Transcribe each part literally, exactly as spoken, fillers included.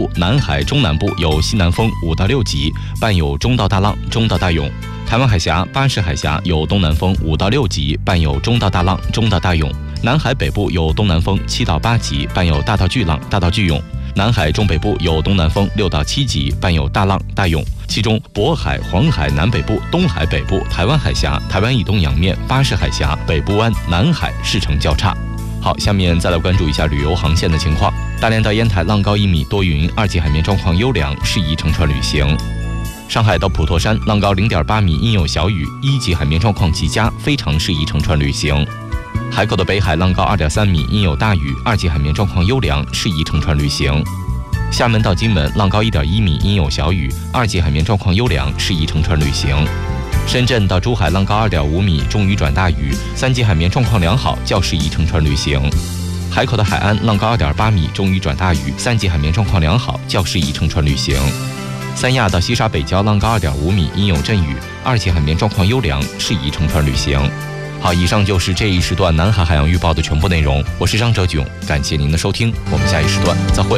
部、南海中南部有西南风五到六级，伴有中到大浪、中到大涌。台湾海峡、巴士海峡有东南风五到六级，伴有中到大浪、中到大涌。南海北部有东南风七到八级，伴有大到巨浪、大到巨涌。南海中北部有东南风六到七级，伴有大浪大涌。其中渤海、黄海南北部、东海北部、台湾海峡、台湾以东洋面、巴士海峡、北部湾、南海势成较差。好，下面再来关注一下旅游航线的情况。大连到烟台浪高一米，多云，二级海面状况优良，适宜乘船旅行。上海到普陀山浪高零点八米，阴有小雨，一级海面状况极佳，非常适宜乘船旅行。海口的北海浪高二点三米，阴有大雨，二级海面状况优良，适宜乘船旅行。厦门到金门浪高一点一米，阴有小雨，二级海面状况优良，适宜乘船旅行。深圳到珠海浪高二点五米，中雨转大雨，三级海面状况良好，较适宜乘船旅行。海口的海安浪高二点八米，中雨转大雨，三级海面状况良好，较适宜乘船旅行。三亚到西沙北礁浪高二点五米，阴有阵雨，二级海面状况优良，适宜乘船旅行。好，以上就是这一时段南海海洋预报的全部内容。我是张哲炯，感谢您的收听，我们下一时段再会。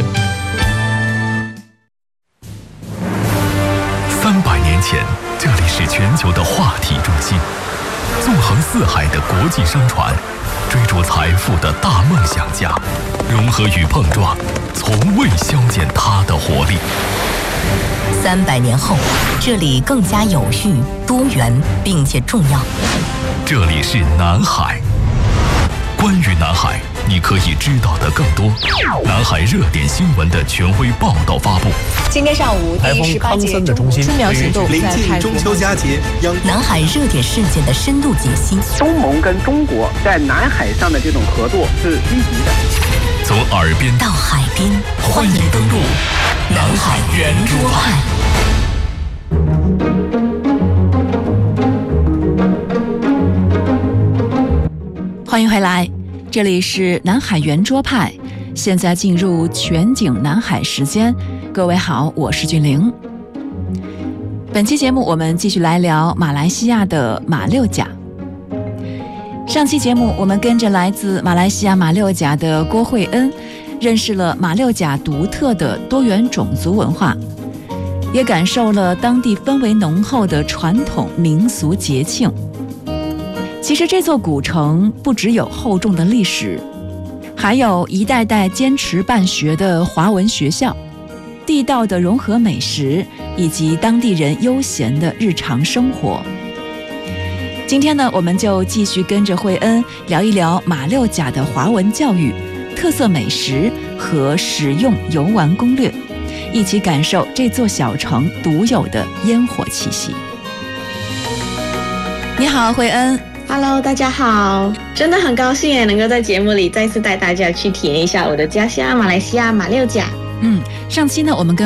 三百年前，这里是全球的话题中心，纵横四海的国际商船，追逐财富的大梦想家，融合与碰撞，从未消减它的活力。 三百年后，这里更加有序、多元，并且重要。 这里是南海。关于南海，你可以知道的更多。南海热点新闻的权威报道发布。 今天上午，第十八届中国春苗行动临近中秋佳节， 南海热点事件的深度解析。 东盟跟中国在南海上的这种合作是积极的。 从耳边到海边， 欢迎登陆南海圆桌派。 欢迎回来，这里是南海圆桌派，现在进入全景南海时间。各位好，我是俊玲。本期节目我们继续来聊马来西亚的马六甲。上期节目我们跟着来自马来西亚马六甲的郭慧恩，认识了马六甲独特的多元种族文化，也感受了当地氛围浓厚的传统民俗节庆。其实这座古城不只有厚重的历史，还有一代代坚持办学的华文学校，地道的融合美食，以及当地人悠闲的日常生活。今天呢，我们就继续跟着慧恩聊一聊马六甲的华文教育、特色美食和实用游玩攻略，一起感受这座小城独有的烟火气息。你好，慧恩。 Hello， 大家好，真的很高兴也能够在节目里再次带大家去体验一下我的家乡马来西亚马六甲。 嗯，上期呢，我们跟